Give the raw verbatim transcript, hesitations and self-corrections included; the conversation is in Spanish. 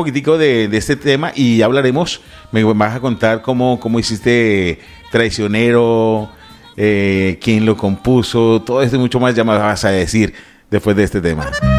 poquitico de, de este tema y hablaremos, me vas a contar cómo, cómo hiciste Traicionero, eh, quién lo compuso, todo esto y mucho más ya me vas a decir después de este tema.